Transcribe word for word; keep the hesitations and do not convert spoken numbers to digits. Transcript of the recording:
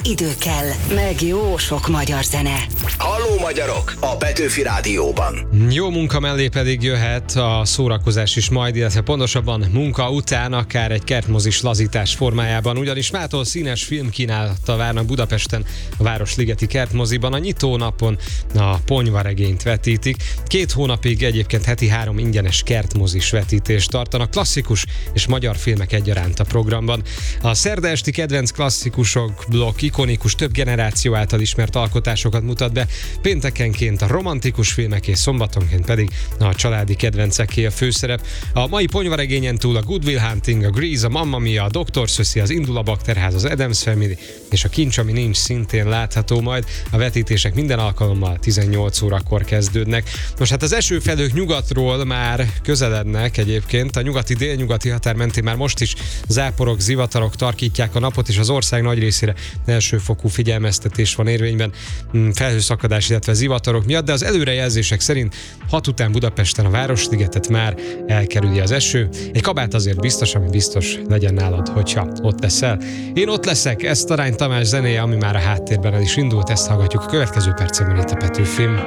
idő kell, meg jó sok magyar zene. Halló magyarok, a Petőfi Rádióban. Jó munka mellé pedig jöhet a szórakozás is majd, illetve pontosabban munka után akár egy kertmozis lazítás formájában, ugyanis mától színes filmkínálata várnak Budapesten a Városligeti Kertmoziban. A nyitónapon a Ponyvaregényt vetítik. Két hónapig egyébként heti három ingyenes kertmozis vetítést tartanak, klasszikus és magyar filmek egyaránt a programban. A szerda esti kedvenc klasszikusok blokk ikonikus, több generáció által ismert alkotásokat mutat be, péntekenként a romantikus filmek és szombatonként pedig a családi kedvenceké a főszerep. A mai Ponyvaregényen túl a Good Will Hunting, a Grease, a Mamma Mia, a doktor Szöszi, az Indul a Bakterház, az Addams Family és a Kincs, ami nincs szintén látható majd. A vetítések minden alkalommal tizennyolc órakor kezdődnek. Most hát az esőfelők nyugatról már közelednek egyébként, a nyugati délnyugati határ mentén már most is záporok, zivatarok tarkítják a napot, és az ország nagy részére elsőfokú figyelmeztetés van érvényben felhőszakadás, illetve zivatarok miatt, de az előrejelzések szerint hat után Budapesten a Városligetet már elkerüli az eső. Egy kabát azért biztos, ami biztos legyen nálad, hogyha ott leszel. Én ott leszek, ez Tarány Tamás zenéje, ami már a háttérben el is indult, ezt hallgatjuk a következő percemben itt a Petőfin.